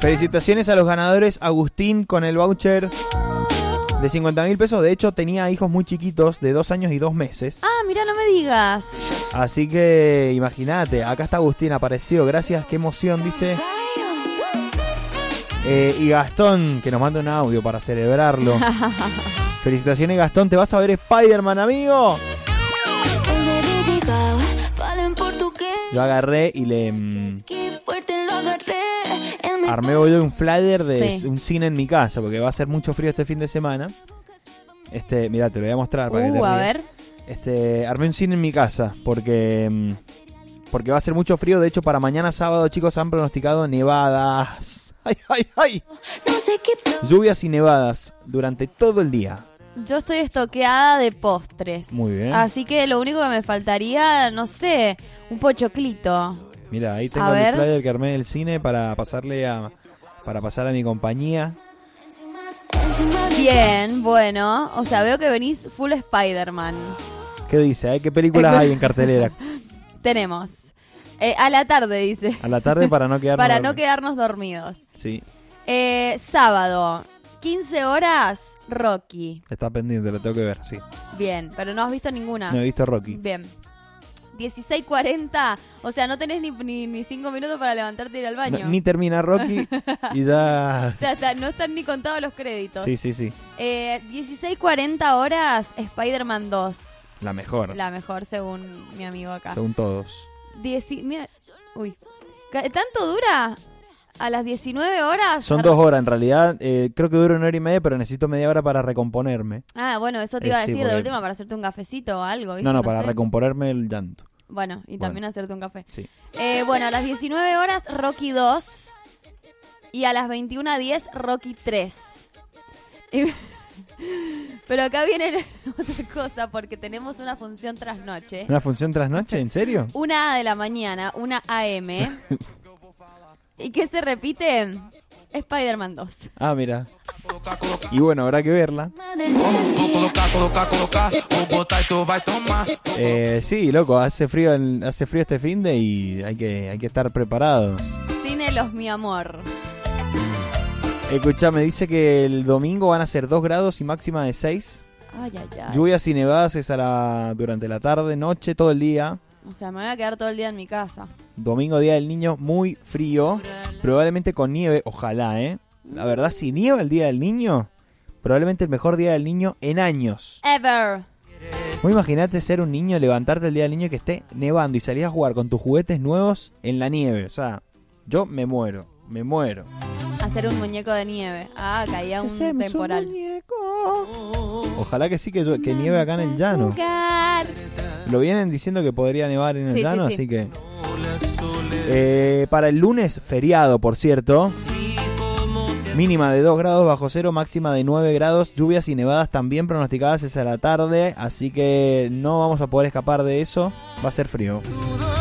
Felicitaciones a los ganadores. Agustín con el voucher de 50.000 pesos. De hecho, tenía hijos muy chiquitos de 2 años y 2 meses. Ah, mirá, no me digas. Así que imagínate, acá está Agustín, apareció. Gracias, qué emoción, dice. Y Gastón, que nos manda un audio para celebrarlo. Felicitaciones, Gastón. ¿Te vas a ver Spider-Man, amigo? Yo agarré y le armé hoy un flyer de un cine en mi casa, porque va a ser mucho frío este fin de semana. Mirá, te lo voy a mostrar para que te rías. A ver. Armé un cine en mi casa porque va a ser mucho frío. De hecho, para mañana sábado, chicos, han pronosticado nevadas. ¡Ay, ay, ay! Lluvias y nevadas durante todo el día. Yo estoy estoqueada de postres. Muy bien. Así que lo único que me faltaría, no sé, un pochoclito. Mira, ahí tengo el flyer que armé del cine para pasar a mi compañía. Bien, bueno. O sea, veo que venís full Spider-Man. ¿Qué dice? ¿Qué películas hay en cartelera? Tenemos. A la tarde, dice. A la tarde para no quedarnos dormidos. Sí. Sábado, 15 horas, Rocky. Está pendiente, lo tengo que ver, sí. Bien, pero no has visto ninguna. No he visto Rocky. Bien. 16:40, o sea, no tenés ni 5 minutos para levantarte y ir al baño. No, ni termina Rocky y ya... O sea, no están ni contados los créditos. Sí. 16:40 horas, Spider-Man 2. La mejor. La mejor, según mi amigo acá. Según todos. Mira, uy. ¿Tanto dura? A las 19 horas. Son 2 horas en realidad. Creo que dura 1 hora y media, pero necesito media hora para recomponerme. Ah, bueno, eso te iba a decir, sí, porque... de última para hacerte un cafecito o algo, ¿viste? No, para recomponerme el llanto. Bueno, y también hacerte un café. Sí. Bueno, a las 19 horas, Rocky 2. Y a las 21:10, Rocky 3. Pero acá viene otra cosa, porque tenemos una función trasnoche. ¿Una función trasnoche? ¿En serio? 1 de la mañana, 1 AM. ¿Y qué se repite? Spider-Man 2. Ah, mira. Y bueno, habrá que verla. Sí, loco, hace frío este finde y hay que estar preparados. Cine Los Mi Amor. Escuchame, dice que el domingo van a ser 2 grados y máxima de 6. Ay. Lluvias y nevadas es durante la tarde, noche, todo el día. O sea, me voy a quedar todo el día en mi casa. Domingo, Día del Niño, muy frío. Probablemente con nieve, ojalá, La verdad, si nieva el Día del Niño, probablemente el mejor Día del Niño en años. Ever. Vos imaginate ser un niño, levantarte el Día del Niño que esté nevando y salir a jugar con tus juguetes nuevos en la nieve. O sea, yo me muero. Hacer un muñeco de nieve. Ah, caía un temporal. Ojalá que sí, que nieve acá en el llano. Lo vienen diciendo que podría nevar en el llano, así que... para el lunes, feriado, por cierto. Mínima de 2 grados bajo cero, máxima de 9 grados. Lluvias y nevadas también pronosticadas hacia la tarde, así que no vamos a poder escapar de eso. Va a ser frío.